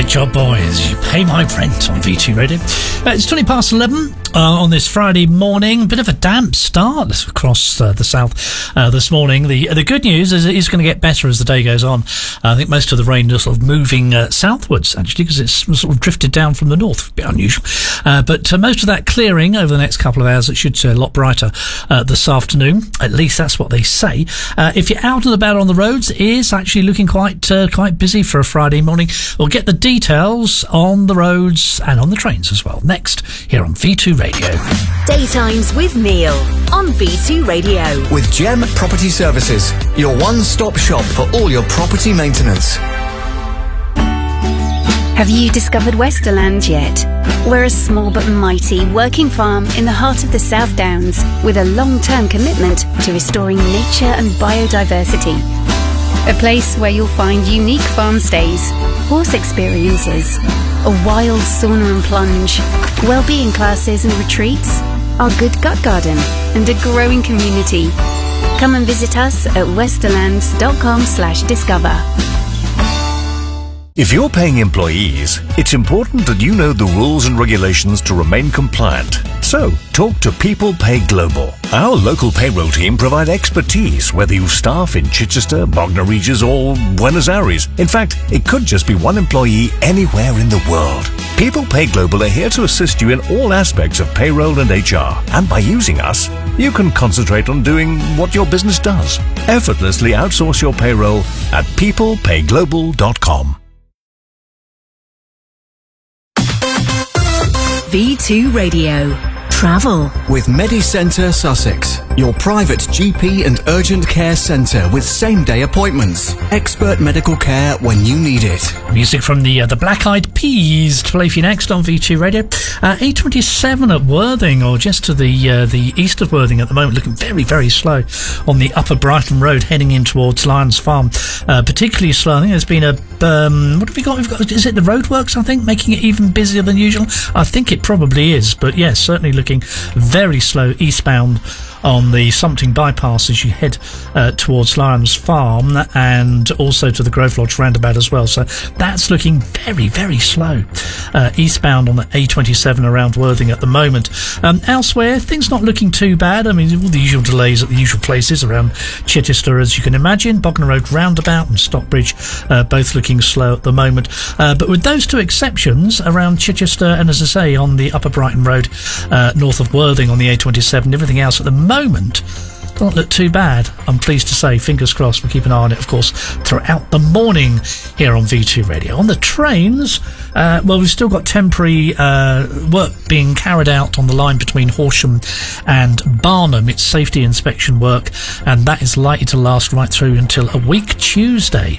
job, boys. You pay my rent on V2 Radio. It's 20 past 11 on this Friday morning. Bit of a damp start across the south this morning. The good news is it is going to get better as the day goes on. I think most of the rain is sort of moving southwards, actually, because it's sort of drifted down from the north. A bit unusual. But most of that clearing over the next couple of hours, it should a lot brighter this afternoon. At least that's what they say. If you're out and about on the roads, it is actually looking quite busy for a Friday morning. We'll get the details on the roads and on the trains as well next here on V2 Radio. Daytimes with Neil on V2 Radio. With Gem Property Services, your one-stop shop for all your property maintenance. Have you discovered Westerland yet? We're a small but mighty working farm in the heart of the South Downs with a long-term commitment to restoring nature and biodiversity. A place where you'll find unique farm stays, horse experiences, a wild sauna and plunge, well-being classes and retreats, our good gut garden, and a growing community. Come and visit us at westerlands.com/discover. If you're paying employees, it's important that you know the rules and regulations to remain compliant. So, talk to People Pay Global. Our local payroll team provide expertise, whether you staff in Chichester, Bognor Regis or Buenos Aires. In fact, it could just be one employee anywhere in the world. People Pay Global are here to assist you in all aspects of payroll and HR. And by using us, you can concentrate on doing what your business does. Effortlessly outsource your payroll at peoplepayglobal.com. V2 Radio. Travel. With MediCentre Sussex, your private GP and urgent care centre with same-day appointments. Expert medical care when you need it. Music from the Black Eyed Peas to play for you next on V2 Radio. 8:27 at Worthing, or just to the east of Worthing at the moment, looking very, very slow on the Upper Brighton Road heading in towards Lyons Farm. Particularly slow. I think there's been a what have we got? We've got, is it the roadworks, I think, making it even busier than usual? I think it probably is, but yes, certainly looking very slow eastbound on the Sumpting bypass as you head towards Lyons Farm, and also to the Grove Lodge roundabout as well. So that's looking very, very slow eastbound on the A27 around Worthing at the moment. Elsewhere, things not looking too bad. I mean, all the usual delays at the usual places around Chichester, as you can imagine. Bognor Road roundabout and Stockbridge both looking slow at the moment. But with those two exceptions around Chichester and, as I say, on the Upper Brighton Road north of Worthing on the A27, everything else at the moment don't look too bad. I'm pleased to say, fingers crossed, we'll keep an eye on it, of course, throughout the morning here on V2 Radio. On the trains, well, we've still got temporary work being carried out on the line between Horsham and Barnham. It's safety inspection work, and that is likely to last right through until a week Tuesday.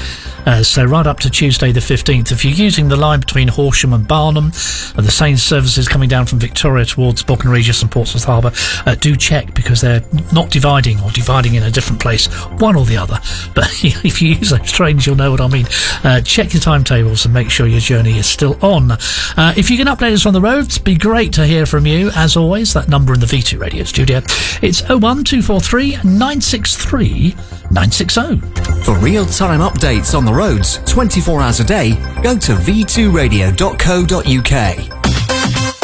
So right up to Tuesday the 15th. If you're using the line between Horsham and Barnham, and the same services coming down from Victoria towards Bognor Regis and Portsmouth Harbour, do check, because they're not dividing, or dividing in a different place, one or the other. But if you use those trains, you'll know what I mean. Check your timetables and make sure your journey is still on. If you can update us on the roads, be great to hear from you. As always, that number in the V2 Radio studio, it's 01243 963 960. For real-time updates on the roads 24 hours a day, go to v2radio.co.uk.